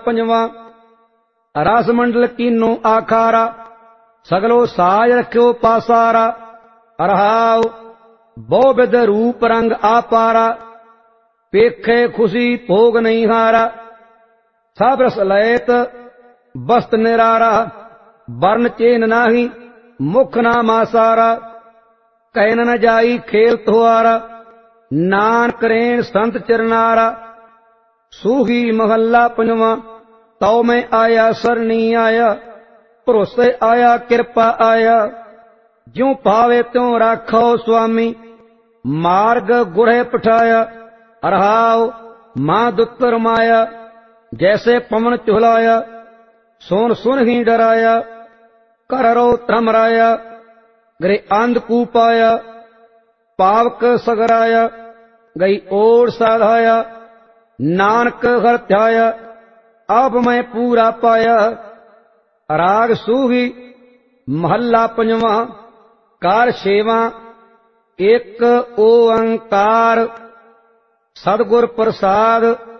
पंजवा। रस मंडल कीनो आखारा, सगलो साज रख्यो पासारा। रहाओ बहु विध रूप रंग आपारा, पेखे खुशी भोग नहीं हारा। सब रस लैत वस्त निरारा, वर्ण चेन नाही मुख ना मासारा। कहन न जाई खेल तुहारा, नानक रेण संत चरनारा। सूही महला पंजवा। तौ मैं आया सरनी आया, भरोसे आया कृपा आया। ज्यों पावे त्यों राखो स्वामी, मार्ग गुरहे पठाया। रहाओ मां दुत्तर माया, जैसे पवन चुहलाया। सोन सुन ही डराया, कररो त्रमराया। गरे अंधकूप आया, पावक सगराया। गई ओर साधाया, नानक हर ध्याया। अब मैं पूरा पाया। राग सूही महला पंजवा। कार छेवां। एक ओंकार, सतगुर प्रसाद।